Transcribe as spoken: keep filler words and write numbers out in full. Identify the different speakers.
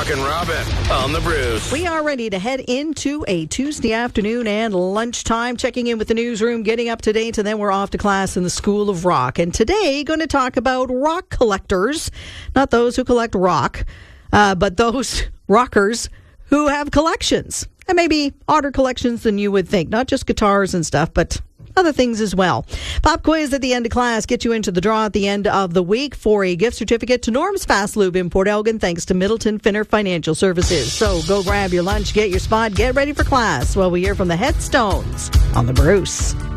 Speaker 1: Brock and Robin on the Bruce.
Speaker 2: We are ready to head into a Tuesday afternoon and lunchtime, checking in with the newsroom, getting up to date, and then we're off to class in the School of Rock. And today, going to talk about rock collectors, not those who collect rock, uh, but those rockers who have collections, and maybe odder collections than you would think, not just guitars and stuff, but other things as well. Pop quiz at the end of class get you into the draw at the end of the week for a gift certificate to Norm's Fast Lube in Port Elgin, thanks to Middleton Finner Financial Services. So go grab your lunch, get your spot, get ready for class while we hear from the Headstones on the Bruce.